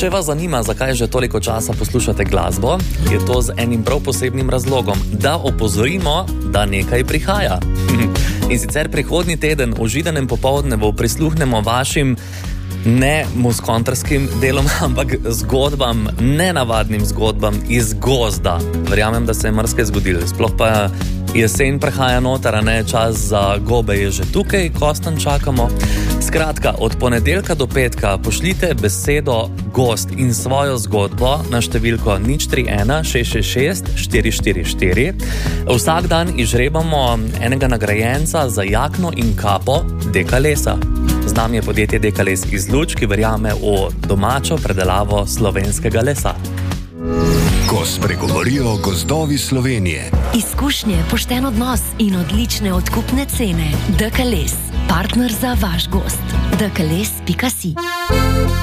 Če vas zanima, zakaj že toliko časa poslušate glasbo, je to z enim prav posebnim razlogom, da opozorimo, da nekaj prihaja. In sicer prihodnji teden v Židanem popoldnevu prisluhnemo vašim ne muskontarskim delom, ampak zgodbam, nenavadnim zgodbam iz gozda. Verjamem, da se je marsikaj zgodilo. Sploh pa jesen prehaja noter, ne, čas za gobe je že tukaj, Kostanj čakamo. Skratka, od ponedeljka do petka pošljite besedo gozd in svojo zgodbo na številko 031 666 444. Vsak dan izžrebamo enega nagrajenca za jakno in kapo Dekalesa. Z nami je podjetje Dekales iz Luč, ki verjame v domačo predelavo slovenskega lesa. Ko spregovorijo gozdovi Slovenije. Izkušnje, pošten odnos in odlične odkupne cene. Dekales, partner za vaš gozd. dekales.si